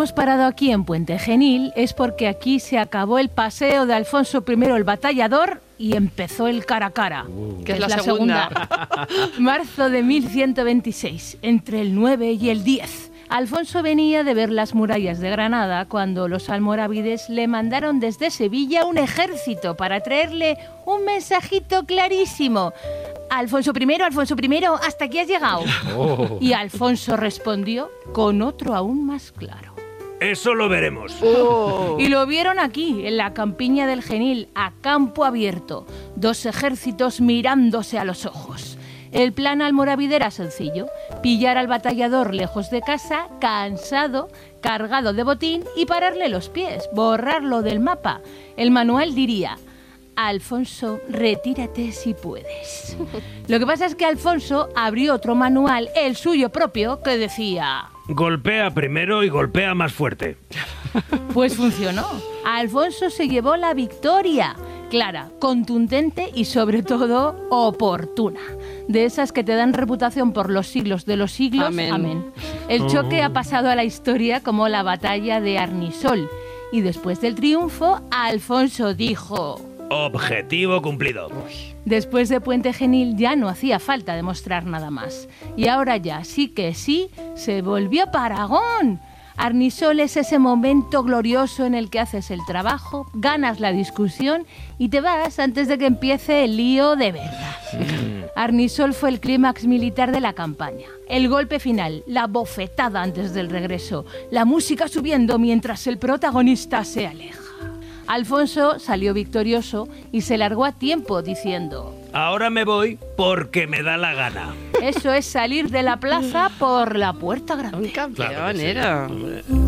hemos parado aquí en Puente Genil es porque aquí se acabó el paseo de Alfonso I el Batallador y empezó el cara a cara, que es la segunda. Marzo de 1126, entre el 9 y el 10. Alfonso venía de ver las murallas de Granada cuando los almorávides le mandaron desde Sevilla un ejército para traerle un mensajito clarísimo. Alfonso I, hasta aquí has llegado. Oh. Y Alfonso respondió con otro aún más claro. Eso lo veremos. Oh. Y lo vieron aquí, en la campiña del Genil, a campo abierto, dos ejércitos mirándose a los ojos. El plan almorávide era sencillo: pillar al batallador lejos de casa, cansado, cargado de botín, y pararle los pies, borrarlo del mapa. El manual diría: Alfonso, retírate si puedes. Lo que pasa es que Alfonso abrió otro manual, el suyo propio, que decía: golpea primero y golpea más fuerte. Pues funcionó. Alfonso se llevó la victoria. Clara, contundente y sobre todo oportuna. De esas que te dan reputación por los siglos de los siglos. Amén. Amén. El choque ha pasado a la historia como la batalla de Arnisol. Y después del triunfo, Alfonso dijo: objetivo cumplido. Después de Puente Genil ya no hacía falta demostrar nada más. Y ahora ya sí que sí, se volvió para Aragón. Arnisol es ese momento glorioso en el que haces el trabajo, ganas la discusión y te vas antes de que empiece el lío de verdad. Arnisol fue el clímax militar de la campaña. El golpe final, la bofetada antes del regreso, la música subiendo mientras el protagonista se aleja. Alfonso salió victorioso y se largó a tiempo diciendo: ahora me voy porque me da la gana. Eso es salir de la plaza por la puerta grande. Un campeón, Claro que sí. era.